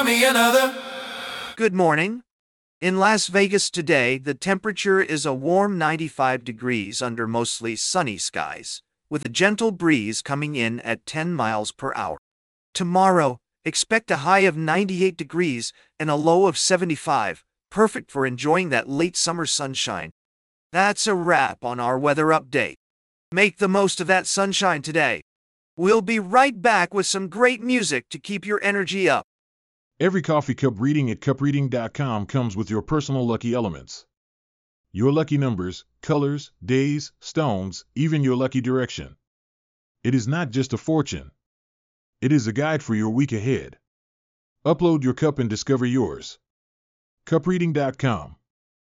me another. Good morning. In Las Vegas today, the temperature is a warm 95 degrees under mostly sunny skies, with a gentle breeze coming in at 10 miles per hour. Tomorrow, expect a high of 98 degrees and a low of 75, perfect for enjoying that late summer sunshine. That's a wrap on our weather update. Make the most of that sunshine today. We'll be right back with some great music to keep your energy up. Every coffee cup reading at cupreading.com comes with your personal lucky elements. Your lucky numbers, colors, days, stones, even your lucky direction. It is not just a fortune. It is a guide for your week ahead. Upload your cup and discover yours. Cupreading.com